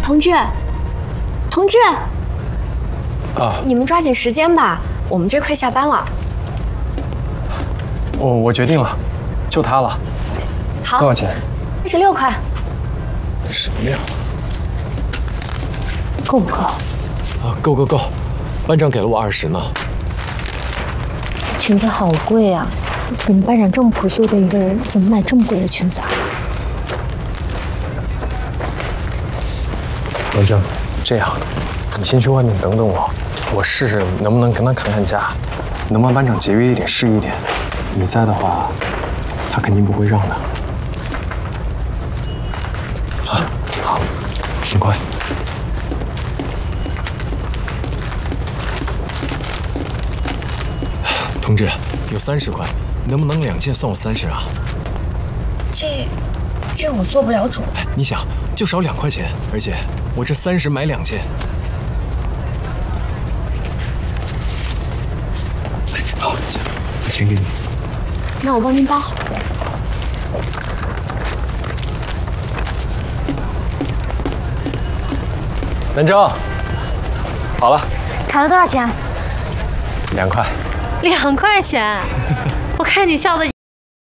同志，同志， 啊， 你们抓紧时间吧，我们这快下班了。 我决定了，就它了。 好， 多少钱 36块。 什么呀？ 够不够？ 啊，够，班长给了我20呢。 裙子好贵啊！你们班长这么朴素的一个人，怎么买这么贵的裙子啊？ 文正，这样，你先去外面等等我，我试试能不能跟他砍砍价，能帮班长节约一点是一点。你在的话，他肯定不会让的。好，挺快。 同志，有30块，能不能2件算我30啊？ 这我做不了主。 你想，就少2块钱，而且我这30买2件。 好，钱给你。 那我帮您包好。 文正，好了砍了多少钱？ ，2块。 2块钱，我看你笑的。